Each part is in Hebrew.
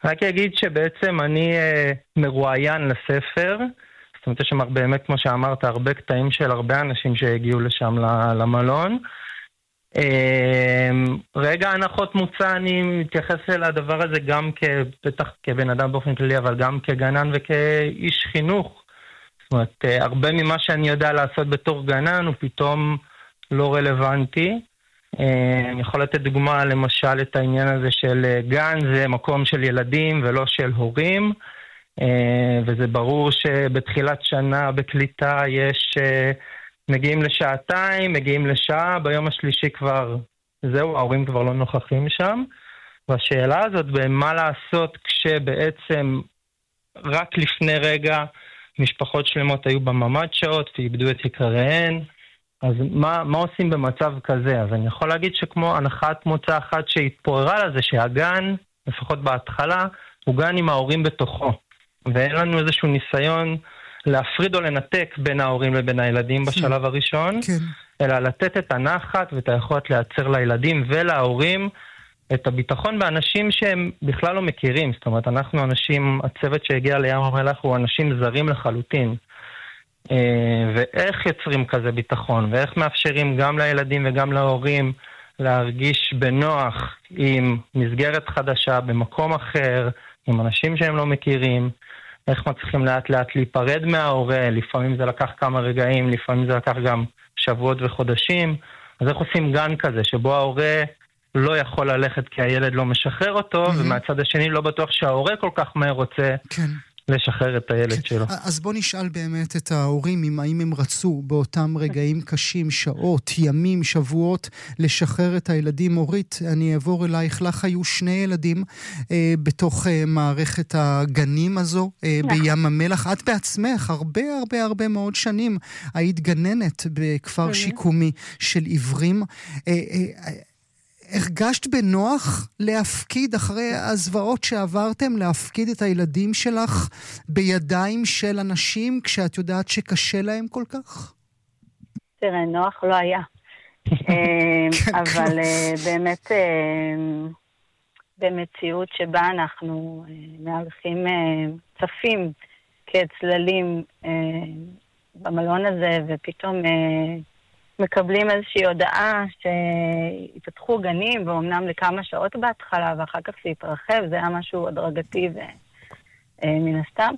רק אגיד שבעצם אני מרואיין לספר, זאת אומרת, יש שם באמת, כמו שאמרת, הרבה קטעים של הרבה אנשים שהגיעו לשם למלון. רגע הנחות מוצא, אני מתייחס לדבר הזה גם בטח כבן אדם באופן כללי, אבל גם כגנן וכאיש חינוך. זאת אומרת, הרבה ממה שאני יודע לעשות בתור גנן הוא פתאום לא רלוונטי. אני יכול לתת דוגמה, למשל, את העניין הזה של גן, זה מקום של ילדים ולא של הורים, וזה ברור שבתחילת שנה בקליטה יש, מגיעים לשעתיים, מגיעים לשעה, ביום השלישי כבר, זהו, ההורים כבר לא נוכחים שם, והשאלה הזאת במה לעשות כשבעצם רק לפני רגע משפחות שלמות היו בממד שעות ואיבדו את יקריהן, אז מה עושים במצב כזה? אז אני יכול להגיד שכמו הנחת מוצא אחת שהתפוררה לזה, שהגן, לפחות בהתחלה, הוא גן עם ההורים בתוכו. ואין לנו איזשהו ניסיון להפריד או לנתק בין ההורים לבין הילדים בשלב הראשון, אלא לתת את הנחת ואת היכולת לייצר לילדים ולהורים את הביטחון באנשים שהם בכלל לא מכירים. זאת אומרת, אנחנו אנשים, הצוות שהגיע לים המלח הוא אנשים זרים לחלוטין. ואיך יוצרים כזה ביטחון, ואיך מאפשרים גם לילדים וגם להורים להרגיש בנוח עם מסגרת חדשה במקום אחר, עם אנשים שהם לא מכירים, איך מצליחים לאט לאט להיפרד מההורה, לפעמים זה לקח כמה רגעים, לפעמים זה לקח גם שבועות וחודשים, אז איך עושים גן כזה שבו ההורה לא יכול ללכת כי הילד לא משחרר אותו, ומהצד השני לא בטוח שההורה כל כך מהר רוצה לשחרר את הילד שלו. אז בוא נשאל באמת את ההורים, האם הם רצו באותם רגעים קשים, שעות, ימים, שבועות, לשחרר את הילדים. אורית, אני אעבור אלייך, לך היו 2 ילדים בתוך מערכת הגנים הזו בים המלח. את בעצמך הרבה מאוד שנים היית גננת בכפר שיקומי של עיוורים. הרגשת בנוח להפקיד אחרי הזוועות שעברתם, להפקיד את הילדים שלך בידיים של אנשים כשאת יודעת שקשה להם כל כך? תראה, נוח לא היה. אבל באמת במציאות שבה אנחנו מהלכים צפים כצללים במלון הזה, ופתאום מקבלים איזושהי הודעה שיפתחו גנים, ואומנם לכמה שעות בהתחלה, ואחר כך זה יתרחב, זה היה משהו הדרגתי מן הסתם.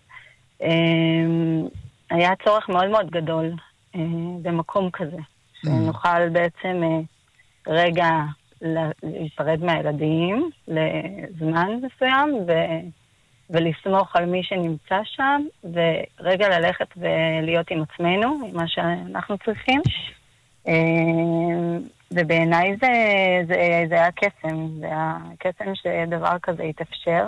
היה צורך מאוד מאוד גדול במקום כזה, שנוכל בעצם רגע להיפרד מהילדים לזמן מסוים, ולסמוך על מי שנמצא שם, ורגע ללכת ולהיות עם עצמנו, עם מה שאנחנו צריכים. ובעיניי זה היה קסם, זה היה קסם שדבר כזה יתאפשר.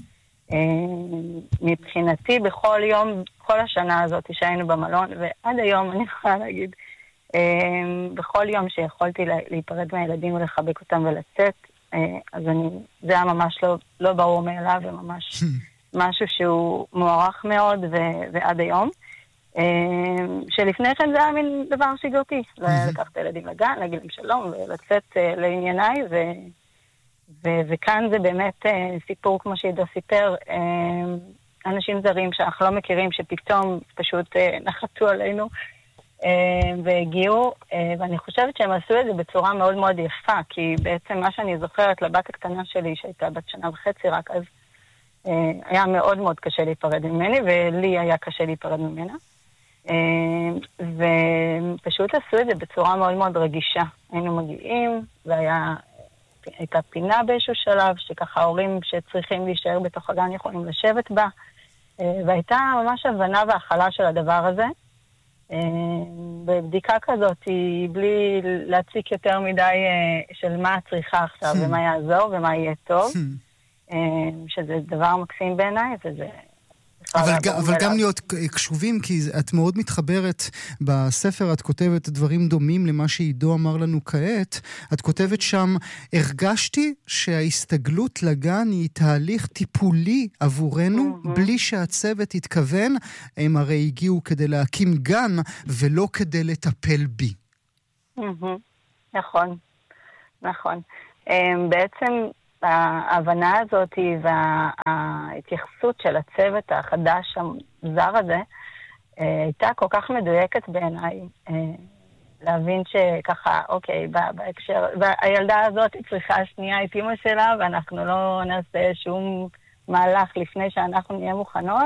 מבחינתי בכל יום, כל השנה הזאת שהיינו במלון, ועד היום אני יכולה להגיד, בכל יום שיכולתי להיפרד מהילדים ולחבק אותם ולצאת, אז זה היה ממש לא ברור מאליו, וממש משהו שהוא מוערך מאוד ועד היום. שלפני כן זה היה מין דבר שגרתי, לקחת את הילדים לגן, להגיד להם שלום ולצאת לענייניי, וכאן זה באמת סיפור כמו שעידו סיפר, אנשים זרים שאנחנו לא מכירים שפתאום פשוט נחתו עלינו והגיעו, ואני חושבת שהם עשו את זה בצורה מאוד מאוד יפה, כי בעצם מה שאני זוכרת לבת הקטנה שלי שהייתה בת 1.5 רק אז, היה מאוד מאוד קשה להיפרד ממני, ולי היה קשה להיפרד ממנה. ופשוט עשו את זה בצורה מאוד מאוד רגישה. היינו מגיעים, והייתה פינה באיזשהו שלב, שככה ההורים שצריכים להישאר בתוך הגן יכולים לשבת בה, והייתה ממש הבנה והחלה של הדבר הזה. בבדיקה כזאת, בלי להציק יותר מדי של מה צריכה עכשיו, ומה יעזור ומה יהיה טוב, שזה דבר מקסים בעיניי, וזה... אבל גם להיות קשובים, כי את מאוד מתחברת בספר, את כותבת דברים דומים למה שעידו אמר לנו כעת. את כותבת שם, הרגשתי שההסתגלות לגן היא תהליך טיפולי עבורנו, בלי שהצוות התכוון. הם הרי הגיעו כדי להקים גן, ולא כדי לטפל בי. נכון. בעצם ההבנה הזאת וההתייחסות של הצוות החדש המוזר הזה, הייתה כל כך מדויקת בעיניי, להבין שככה, אוקיי, בהקשר, והילדה הזאת צריכה שנייה את אמא שלה, ואנחנו לא נעשה שום מהלך לפני שאנחנו נהיה מוכנות,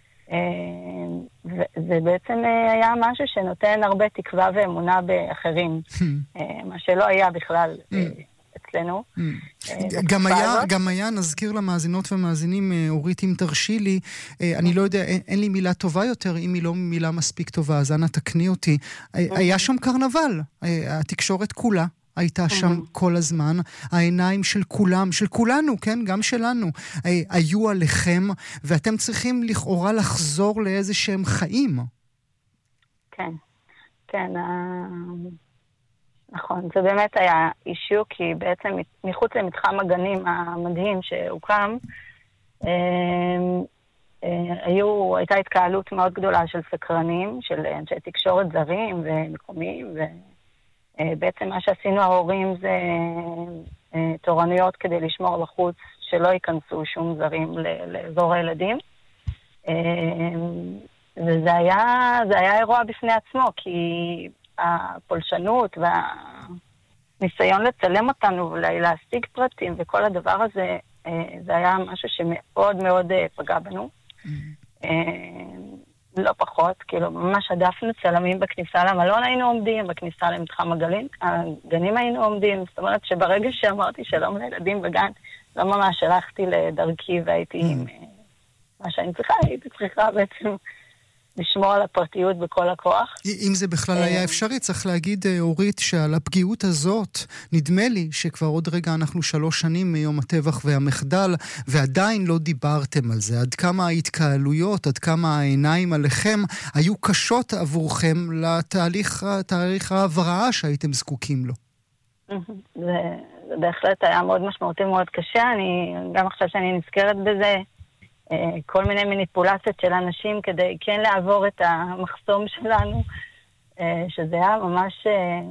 וזה בעצם היה משהו שנותן הרבה תקווה ואמונה באחרים, מה שלא היה בכלל אצלנו. גם היה, נזכיר למאזינות ומאזינים, אורית, אם תרשי לי, אני לא יודע, אין לי מילה טובה יותר, אם היא לא מילה מספיק טובה, אז אנא תקני אותי. היה שם קרנבל, התקשורת כולה הייתה שם כל הזמן, העיניים של כולם, של כולנו, כן, גם שלנו, היו עליכם, ואתם צריכים לכאורה לחזור לאיזה שהם חיים. כן, כן, נכון, זה באמת היה אישו, כי בעצם מחוץ למתחם הגנים המדהים שהוקם, הייתה התקהלות מאוד גדולה של סקרנים, של אנשי תקשורת זרים ומקומיים, ובעצם מה שעשינו ההורים זה תורנויות כדי לשמור לחוץ שלא ייכנסו שום זרים לאזור הילדים. וזה היה אירוע בפני עצמו, כי הפולשנות והניסיון לצלם אותנו ולהשיג פרטים וכל הדבר הזה, זה היה משהו שמאוד מאוד פגע בנו. לא פחות, כאילו ממש עדפנו צלמים בכניסה למלון היינו עומדים, בכניסה למתחם הגנים היינו עומדים, זאת אומרת שברגע שאמרתי שלום לילדים בגן, לא ממש הלכתי לדרכי והייתי עם מה שאני צריכה, הייתי צריכה בעצם לשמור על הפרטיות בכל הכוח. אם זה בכלל היה אפשרי, צריך להגיד, אורית, שעל הפגיעות הזאת, נדמה לי שכבר עוד רגע אנחנו 3 שנים מיום הטבח והמחדל, ועדיין לא דיברתם על זה. עד כמה ההתקהלויות, עד כמה העיניים עליכם, היו קשות עבורכם לתהליך ההבראה שהייתם זקוקים לו. זה בהחלט היה מאוד משמעותי, מאוד קשה. אני גם עכשיו שאני נזכרת בזה, כל מיני מניפולציות של אנשים כדי כן לעבור את המחסום שלנו, שזה היה ממש,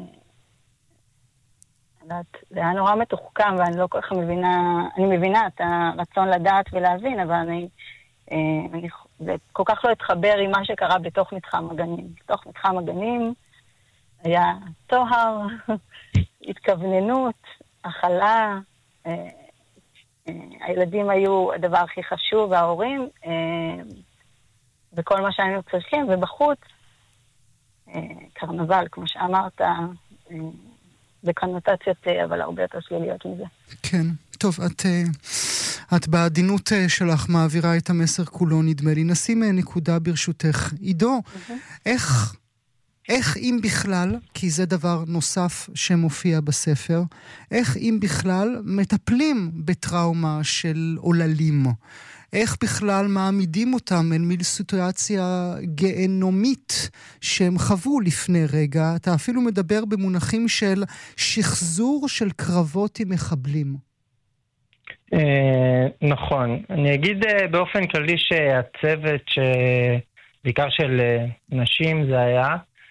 זה היה נורא מתוחכם, ואני לא כל כך אני מבינה את הרצון לדעת ולהבין, אבל זה כל כך לא התחבר עם מה שקרה בתוך מתחם הגנים. בתוך מתחם הגנים היה טוהר, התכווננות, הכלה, הילדים היו הדבר הכי חשוב, וההורים, וכל מה שהיינו צריכים, ובחוץ, קרנבל, כמו שאמרת, בקונוטציות, אבל הרבה יותר שליליות מזה. כן, טוב, את בעדינות שלך מעבירה את המסר כולו, נדמה לי. נשים נקודה ברשותך. עידו, איך אם בכלל, כי זה דבר נוסף שמופיע בספר, איך אם בכלל מטפלים בטראומה של עוללים? איך בכלל מעמידים אותם אל מיל סיטואציה גיהנומית שהם חוו לפני רגע? אתה אפילו מדבר במונחים של שחזור של קרבות עם מחבלים. נכון. אני אגיד באופן כללי שהצוות בעיקר של נשים זה היה,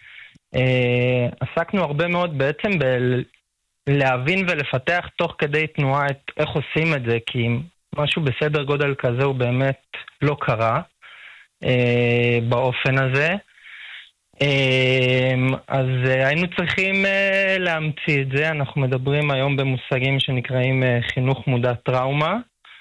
עסקנו הרבה מאוד בעצם להבין ולפתח תוך כדי תנועה איך עושים את זה, כי משהו בסדר גודל כזה הוא באמת לא קרה באופן הזה. אז היינו צריכים להמציא את זה. אנחנו מדברים היום במושגים שנקראים חינוך מודע טראומה.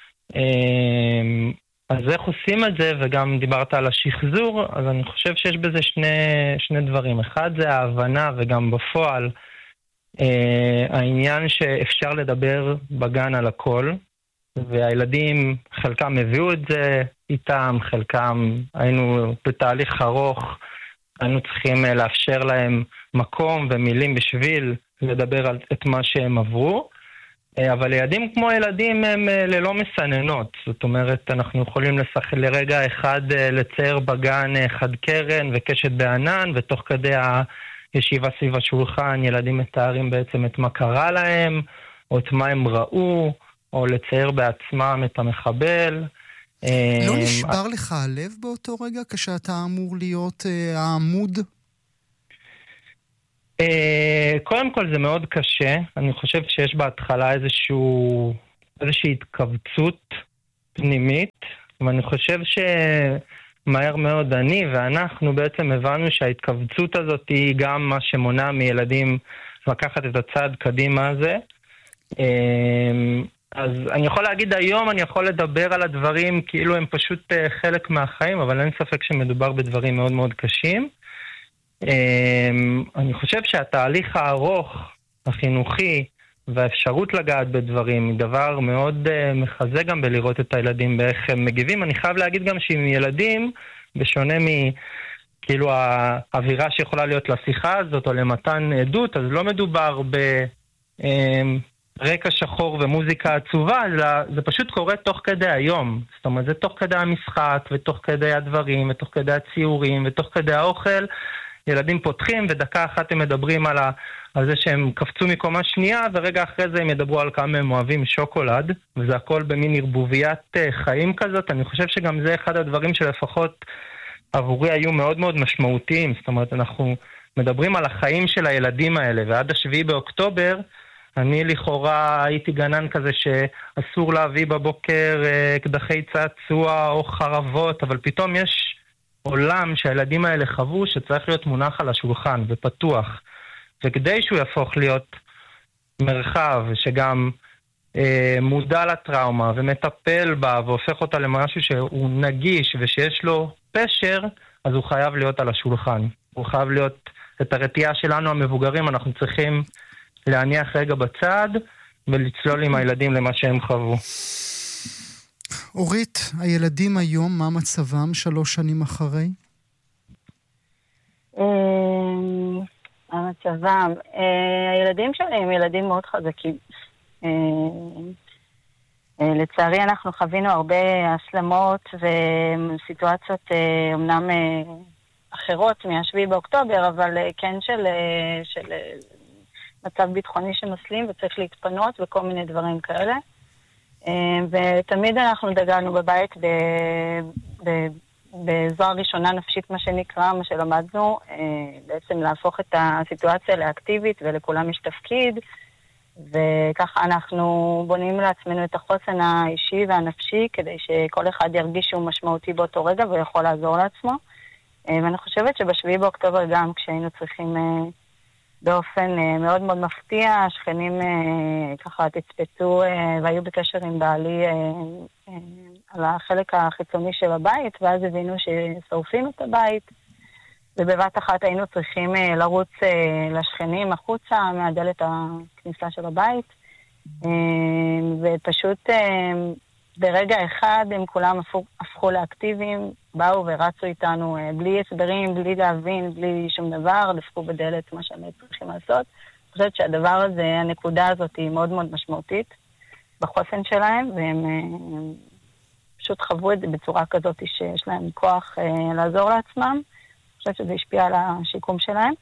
אז איך עושים את זה, וגם דיברת על השחזור, אז אני חושב שיש בזה שני דברים. אחד זה ההבנה, וגם בפועל, העניין שאפשר לדבר בגן על הכל, והילדים, חלקם הביאו את זה איתם, חלקם היינו בתהליך ארוך, היינו צריכים לאפשר להם מקום ומילים בשביל לדבר על את מה שהם עברו, אבל ילדים כמו ילדים הם ללא מסננות, זאת אומרת אנחנו יכולים לרגע אחד לצייר בגן חד קרן וקשת בענן, ותוך כדי הישיבה סביב השולחן ילדים מתארים בעצם את מה קרה להם, או את מה הם ראו, או לצייר בעצמם את המחבל. לא נשבר לך הלב באותו רגע כשאתה אמור להיות העמוד? קודם כל זה מאוד קשה. אני חושב שיש בהתחלה איזשהו איזושהי התכווצות פנימית, ואני חושב שמהר מאוד אני ואנחנו בעצם הבנו שההתכווצות הזאת היא גם מה שמונע מילדים לקחת את הצעד קדימה הזה. אז אני יכול להגיד היום, אני יכול לדבר על הדברים כאילו הם פשוט חלק מהחיים, אבל אין ספק שמדובר בדברים מאוד מאוד קשים. אני חושב שהתהליך הארוך, החינוכי, והאפשרות לגעת בדברים היא דבר מאוד מחזק גם בלראות את הילדים באיך הם מגיבים. אני חייב להגיד גם שעם ילדים, בשונה כאילו האווירה שיכולה להיות לשיחה הזאת או למתן עדות, אז לא מדובר ברקע שחור ומוזיקה עצובה, אלא זה פשוט קורה תוך כדי היום. זאת אומרת, זה תוך כדי המשחק ותוך כדי הדברים ותוך כדי הציורים ותוך כדי האוכל. ילדים פותחים ודקה אחת הם מדברים על זה שהם קפצו מקומה שנייה, ורגע אחרי זה הם ידברו על כמה הם אוהבים שוקולד, וזה הכל במין ערבוביית חיים כזאת. אני חושב שגם זה אחד הדברים שלפחות עבורי היו מאוד מאוד משמעותיים. זאת אומרת, אנחנו מדברים על החיים של הילדים האלה, ועד 7 באוקטובר, אני לכאורה הייתי גנן כזה שאסור להביא בבוקר קדחי צעצוע או חרבות, אבל פתאום יש עולם שהילדים האלה חוו שצריך להיות מונח על השולחן ופתוח. וכדי שהוא יהפוך להיות מרחב שגם מודע לטראומה ומטפל בה והופך אותה למשהו שהוא נגיש ושיש לו פשר, אז הוא חייב להיות על השולחן. הוא חייב להיות, את הרתיעה שלנו המבוגרים אנחנו צריכים להניח רגע בצד ולצלול עם הילדים למה שהם חוו. אורית, הילדים היום, מה מצבם 3 שנים אחרי? המצבם, הילדים שלי הם ילדים מאוד חזקים. לצערי אנחנו חווינו הרבה הסלמות וסיטואציות אמנם אחרות מה-7 באוקטובר, אבל כן של מצב ביטחוני שמסלים וצריך להתפנות וכל מיני דברים כאלה. ותמיד אנחנו דגלנו בבית בעזרה ראשונה נפשית, מה שנקרא, מה שלמדנו, בעצם להפוך את הסיטואציה לאקטיבית ולכולם יש תפקיד, וככה אנחנו בונים לעצמנו את החוסן האישי והנפשי כדי שכל אחד ירגיש שהוא משמעותי באותו רגע ויכול לעזור לעצמו. ואני חושבת שב7 באוקטובר גם כשהיינו צריכים באופן מאוד מאוד מפתיע, השכנים ככה תצפצו והיו בקשר עם בעלי על החלק החיצוני של הבית, ואז הבינו ששורפים את הבית, ובבת אחת היינו צריכים לרוץ לשכנים החוצה מהדלת הכניסה של הבית, ופשוט ברגע אחד הם כולם הפכו לאקטיביים, באו ורצו איתנו בלי הסברים, בלי להבין, בלי שום דבר, דפקו בדלת מה שהם צריכים לעשות. אני חושבת שהדבר הזה, הנקודה הזאת היא מאוד מאוד משמעותית בחוסן שלהם, והם פשוט חוו את זה בצורה כזאת שיש להם כוח לעזור לעצמם. אני חושבת שזה השפיע על השיקום שלהם.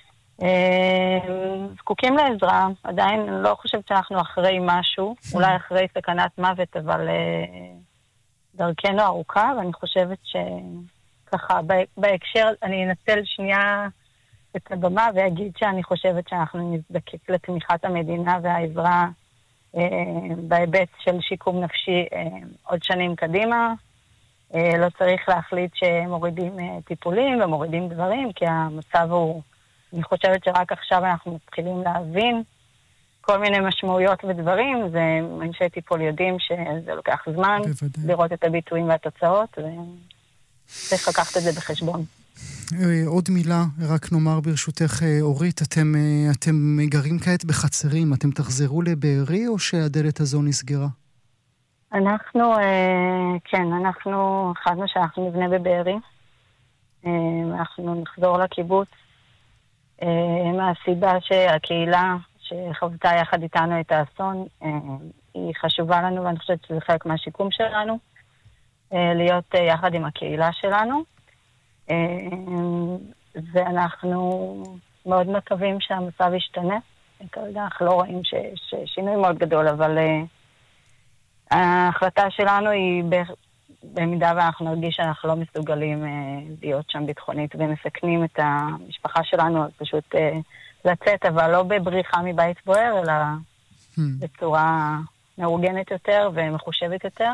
זקוקים לעזרה, עדיין לא חושבת שאנחנו אחרי משהו, אולי אחרי סכנת מוות, אבל דרכנו ארוכה, ואני חושבת שככה בהקשר, אני אנצל שנייה את הבמה ואגיד שאני חושבת שאנחנו נזדקק לתמיכת המדינה והעזרה בהיבט של שיקום נפשי עוד שנים קדימה. לא צריך להחליט שמורידים טיפולים ומורידים דברים, כי המצב הוא, אני חושבת שרק עכשיו אנחנו מתחילים להבין כל מיני משמעויות ודברים, ואנשי טיפול יודעים שזה לוקח זמן לראות את הביטויים והתוצאות, וצריך לקחת את זה בחשבון. עוד מילה, רק נאמר ברשותך אורית, אתם גרים כעת בחצרים, אתם תחזרו לבארי או שהדלת הזו נסגרה? אנחנו, כן, אנחנו חדנו שאנחנו נבנה בבארי, אנחנו נחזור לקיבוץ, מהסיבה שהקהילה שחוותה יחד איתנו את האסון, היא חשובה לנו, ואני חושבת שזה חלק מהשיקום שלנו, להיות יחד עם הקהילה שלנו, ואנחנו מאוד מקווים שהמצב ישתנה. כרגע אנחנו לא רואים ששינוי מאוד גדול, אבל ההחלטה שלנו היא במידה ואנחנו נרגיש שאנחנו לא מסוגלים להיות שם ביטחונית ומסכנים את המשפחה שלנו, אז פשוט לצאת, אבל לא בבריחה מבית בוער, אלא בצורה מאורגנת יותר ומחושבת יותר.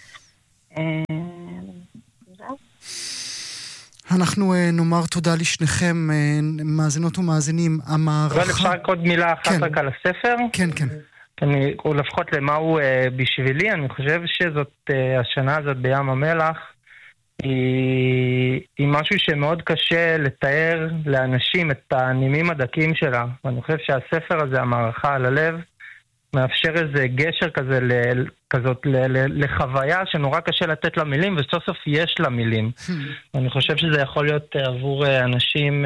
זהו. אנחנו נאמר תודה לשניכם, מאזינות ומאזינים. המערכה... אבל אפשר עוד מילה אחת רק על הספר? כן, כן. או לפחות למה הוא בשבילי, אני חושב שזאת, השנה הזאת בים המלח, היא משהו שמאוד קשה לתאר לאנשים את הנימים הדקים שלה. ואני חושב שהספר הזה, המערכה על הלב, מאפשר איזה גשר כזה כזאת לחוויה שנורא קשה לתת לה מילים, וסוף סוף יש לה מילים. ואני חושב שזה יכול להיות עבור אנשים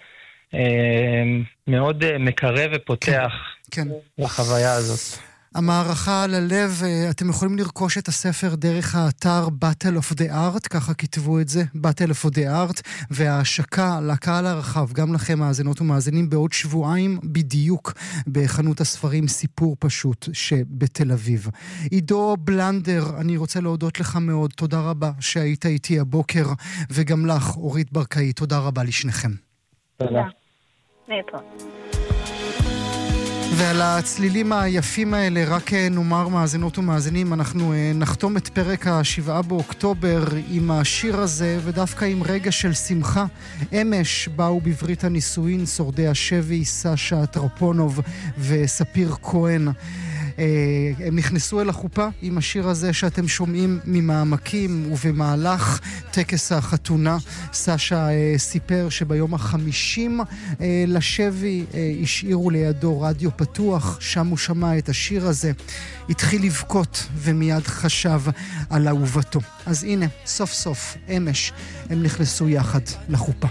מאוד מקרב ופותח לחוויה הזאת. המערכה על הלב, אתם יכולים לרכוש את הספר דרך האתר Battle of the Art, ככה כתבו את זה, Battle of the Art, וההשקה לקהל הרחב, גם לכם מאזינות ומאזינים, בעוד שבועיים בדיוק בחנות הספרים סיפור פשוט שבתל אביב. עידו בלנדר, אני רוצה להודות לך מאוד, תודה רבה שהיית איתי הבוקר, וגם לך, אורית ברקאי, תודה רבה לשניכם. תודה. נתראה. ועל הצלילים היפים האלה, רק נאמר מאזינות ומאזינים, אנחנו נחתום את פרק ה7 באוקטובר עם השיר הזה, ודווקא עם רגע של שמחה. אמש באו בברית הנישואין שורדי השבי, סשה טרפונוב וספיר כהן. הם נכנסו אל החופה עם השיר הזה שאתם שומעים ממעמקים, ובמהלך טקס החתונה סשה סיפר שביום ה50 לשבי השאירו לידו רדיו פתוח, שם הוא שמע את השיר הזה, התחיל לבכות ומיד חשב על אהובתו. אז הנה, סוף סוף אמש הם נכנסו יחד לחופה.